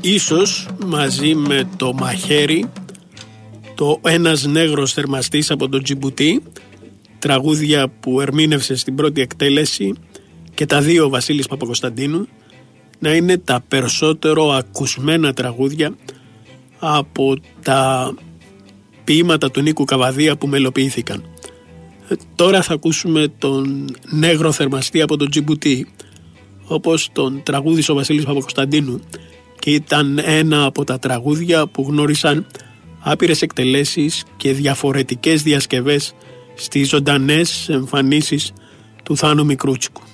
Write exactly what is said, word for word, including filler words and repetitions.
ίσως μαζί με το Μαχαίρι, το Ένας Νέγρος Θερμαστής από τον Τζιμπουτί, τραγούδια που ερμήνευσε στην πρώτη εκτέλεση, και τα δύο Βασίλης Παπακοσταντίνου, να είναι τα περισσότερο ακουσμένα τραγούδια από τα ποίηματα του Νίκου Καβαδία που μελοποιήθηκαν. Τώρα θα ακούσουμε τον Νέγρο Θερμαστή από τον Τζιμπουτί, όπως τον τραγούδισε ο Βασίλης Παπακοσταντίνου, και ήταν ένα από τα τραγούδια που γνώρισαν άπειρες εκτελέσεις και διαφορετικές διασκευές στις ζωντανές εμφανίσεις του Θάνου Μικρούτσικου.